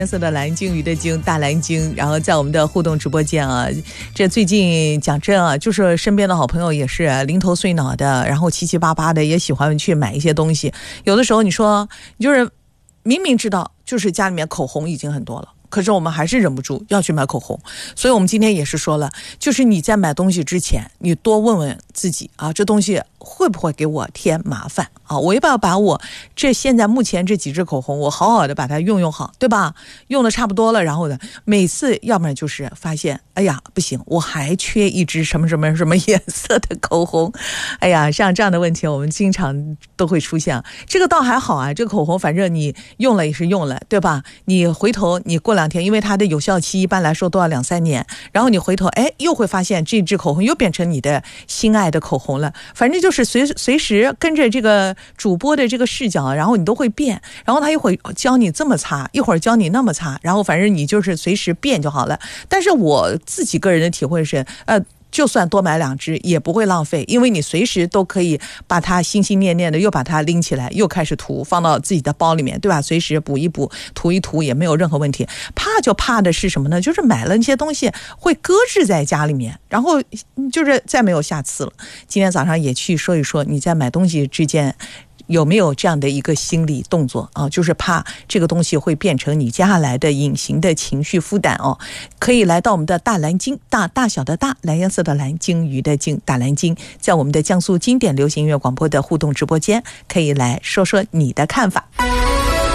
蓝色的蓝，鲸鱼的鲸，大蓝鲸。然后在我们的互动直播间啊，这最近讲真啊，就是身边的好朋友也是零头碎脑的，然后七七八八的，也喜欢去买一些东西。有的时候你说，你就是明明知道，就是家里面口红已经很多了，可是我们还是忍不住要去买口红。所以我们今天也是说了，就是你在买东西之前，你多问问自己啊，这东西会不会给我添麻烦啊？我要不要把我这现在目前这几支口红，我好好的把它用好，对吧？用的差不多了，然后呢，每次要不然就是发现，哎呀，不行，我还缺一支什么什么什么颜色的口红。哎呀，像这样的问题我们经常都会出现。这个倒还好啊，这个口红反正你用了也是用了，对吧？你回头你过2天，因为它的有效期一般来说都要2-3年，然后你回头又会发现这支口红又变成你的心爱的口红了。反正就是随时跟着这个主播的这个视角，然后你都会变，然后他一会儿教你这么擦，一会儿教你那么擦，然后反正你就是随时变就好了。但是我自己个人的体会是就算多买2支也不会浪费，因为你随时都可以把它心心念念的又把它拎起来，又开始涂，放到自己的包里面，对吧？随时补一补，涂一涂也没有任何问题。怕就怕的是什么呢？就是买了那些东西会搁置在家里面，然后就是再没有下次了。今天早上也去说一说你在买东西之间有没有这样的一个心理动作啊？就是怕这个东西会变成你接下来的隐形的情绪负担哦。可以来到我们的大蓝鲸，大小的大，蓝颜色的蓝，鲸鱼的鲸，大蓝鲸，在我们的江苏经典流行音乐广播的互动直播间，可以来说说你的看法。